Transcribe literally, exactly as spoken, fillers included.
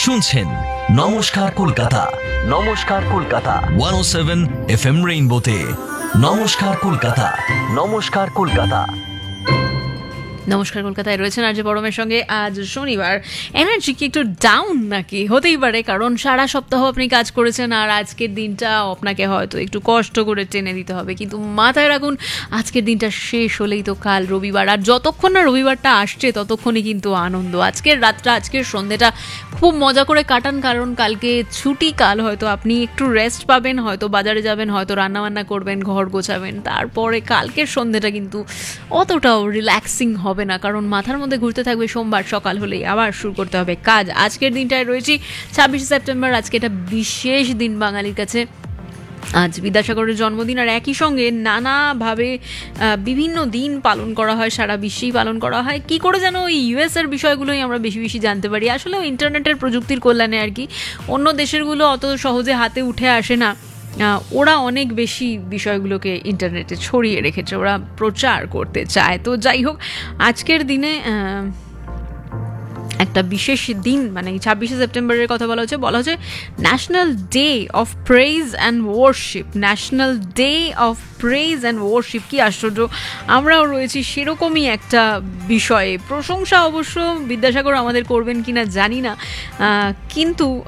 শুনছেন নমস্কার কলকাতা, নমস্কার কলকাতা একশো সাত এফ এম রেইনবোতে। নমস্কার কলকাতা, নমস্কার কলকাতা। নমস্কার কলকাতায় রয়েছেন আরজে পরমের সঙ্গে। আজ শনিবার, এনার্জি কি একটু ডাউন নাকি? হতেই পারে, কারণ সারা সপ্তাহ আপনি কাজ করেছেন আর আজকের দিনটা আপনাকে হয়তো একটু কষ্ট করে টেনে দিতে হবে, কিন্তু মাথায় রাখুন আজকের দিনটা শেষ হলেই তো কাল রবিবার, আর যতক্ষণ না রবিবারটা আসছে ততক্ষণই কিন্তু আনন্দ। আজকের রাতটা, আজকের সন্ধ্যেটা খুব মজা করে কাটান, কারণ কালকে ছুটি। কাল হয়তো আপনি একটু রেস্ট পাবেন, হয়তো বাজারে যাবেন, হয়তো রান্নাবান্না করবেন, ঘর গোছাবেন। তারপরে কালকের সন্ধ্যেটা কিন্তু অতটাও রিল্যাক্সিং হবে না, কারণ মাথার মধ্যে ঘুরতে থাকবে সোমবার সকাল হলেই আবার শুরু করতে হবে কাজ। আজকের দিনটায় রয়েছি ছাব্বিশে সেপ্টেম্বর। আজকে এটা বিশেষ দিন বাঙালির কাছে। আজ বিদ্যাসাগরের জন্মদিন, আর একই সঙ্গে নানাভাবে বিভিন্ন দিন পালন করা হয়, সারা বিশ্বেই পালন করা হয়। কি করে যেন ওই ইউএস এর বিষয়গুলোই আমরা বেশি বেশি জানতে পারি। আসলে ইন্টারনেটের প্রযুক্তির কল্যাণে আর কি। অন্য দেশেরগুলো অত সহজে হাতে উঠে আসে না, ওরা অনেক বেশি বিষয়গুলোকে ইন্টারনেটে ছড়িয়ে রেখেছে, ওরা প্রচার করতে চায়। তো যাই হোক, আজকের দিনে একটা বিশেষ দিন, মানে ছাব্বিশে সেপ্টেম্বরের কথা বলা হচ্ছে বলা হচ্ছে national day of praise and worship. National day of praise and worship, কি আশ্চর্য, আমরাও রয়েছি সেরকমই একটা বিষয়ে। প্রশংসা অবশ্য বিদ্যাসাগর আমাদের করবেন কিনা জানি না, কিন্তু